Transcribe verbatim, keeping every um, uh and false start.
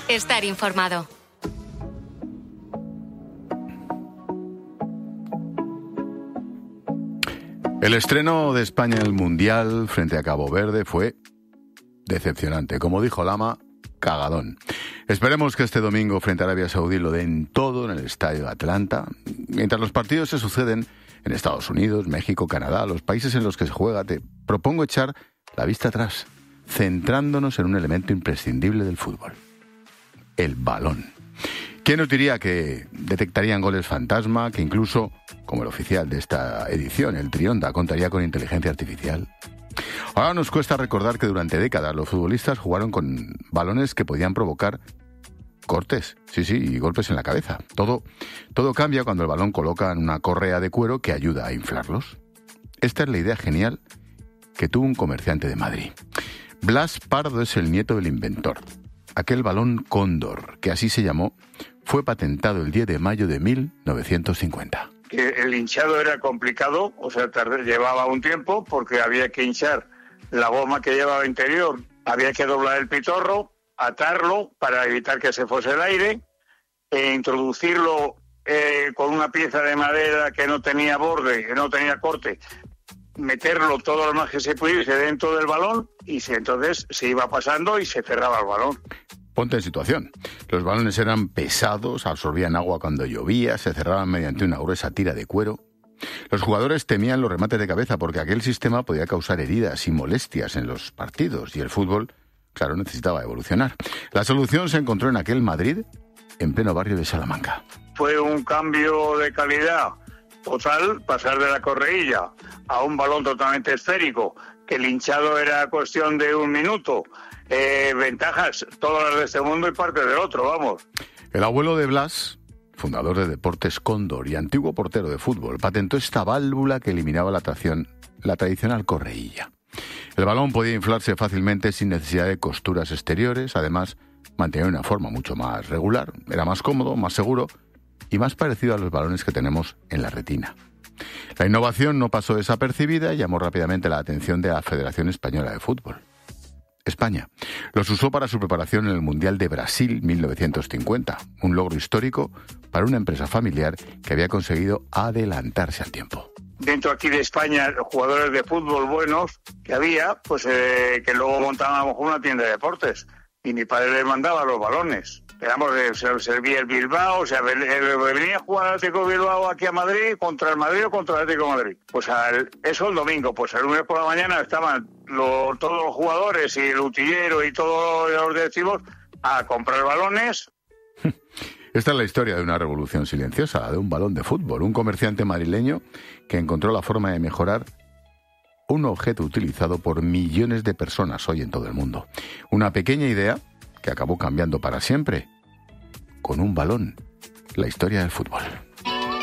estar informado. El estreno de España en el Mundial frente a Cabo Verde fue decepcionante. Como dijo Lama, cagadón. Esperemos que este domingo frente a Arabia Saudí lo den todo en el estadio de Atlanta. Mientras los partidos se suceden en Estados Unidos, México, Canadá, los países en los que se juega, te propongo echar la vista atrás, centrándonos en un elemento imprescindible del fútbol: el balón. ¿Quién nos diría que detectarían goles fantasma, que incluso, como el oficial de esta edición, el Trionda, contaría con inteligencia artificial? Ahora nos cuesta recordar que durante décadas los futbolistas jugaron con balones que podían provocar cortes, sí, sí, y golpes en la cabeza. Todo, todo cambia cuando el balón coloca una correa de cuero que ayuda a inflarlos. Esta es la idea genial que tuvo un comerciante de Madrid. Blas Pardo es el nieto del inventor. Aquel balón cóndor, que así se llamó, fue patentado el diez de mayo de mil novecientos cincuenta. El hinchado era complicado, o sea, tardé, llevaba un tiempo porque había que hinchar la goma que llevaba interior, había que doblar el pitorro, atarlo para evitar que se fuese el aire, e introducirlo eh, con una pieza de madera que no tenía borde, que no tenía corte, meterlo todo lo más que se pudiese dentro del balón y si, entonces se iba pasando y se cerraba el balón. Ponte en situación. Los balones eran pesados, absorbían agua cuando llovía, se cerraban mediante una gruesa tira de cuero. Los jugadores temían los remates de cabeza porque aquel sistema podía causar heridas y molestias en los partidos y el fútbol, claro, necesitaba evolucionar. La solución se encontró en aquel Madrid, en pleno barrio de Salamanca. Fue un cambio de calidad total, pasar de la correilla a un balón totalmente esférico, que el hinchado era cuestión de un minuto. Eh, ventajas, todas las de este mundo y parte del otro, vamos. El abuelo de Blas, fundador de Deportes Cóndor y antiguo portero de fútbol, patentó esta válvula que eliminaba la tracción, la tradicional correilla. El balón podía inflarse fácilmente sin necesidad de costuras exteriores, además mantenía una forma mucho más regular, era más cómodo, más seguro y más parecido a los balones que tenemos en la retina. La innovación no pasó desapercibida y llamó rápidamente la atención de la Federación Española de Fútbol. España los usó para su preparación en el Mundial de Brasil mil novecientos cincuenta, un logro histórico para una empresa familiar que había conseguido adelantarse al tiempo. Dentro aquí de España, los jugadores de fútbol buenos que había, pues eh, que luego montaban a lo mejor una tienda de deportes y mi padre les mandaba los balones. Digamos, se servía el Bilbao, o sea, venía a jugar al Atlético Bilbao aquí a Madrid, contra el Madrid o contra el Atlético de Madrid. Pues al, eso el domingo, pues el lunes por la mañana estaban lo, todos los jugadores y el utillero y todos los directivos a comprar balones. Esta es la historia de una revolución silenciosa, la de un balón de fútbol, un comerciante madrileño que encontró la forma de mejorar un objeto utilizado por millones de personas hoy en todo el mundo. Una pequeña idea que acabó cambiando para siempre, con un balón, la historia del fútbol.